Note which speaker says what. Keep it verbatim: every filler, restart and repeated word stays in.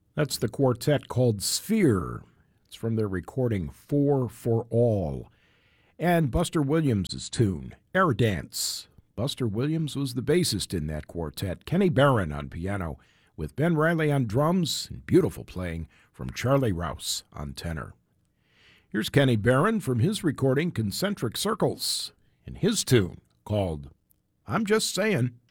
Speaker 1: That's the quartet called Sphere. It's from their recording Four for All. And Buster Williams' tune, Air Dance. Buster Williams was the bassist in that quartet. Kenny Barron on piano, with Ben Riley on drums, and beautiful playing from Charlie Rouse on tenor. Here's Kenny Barron from his recording Concentric Circles, in his tune called I'm Just Saying.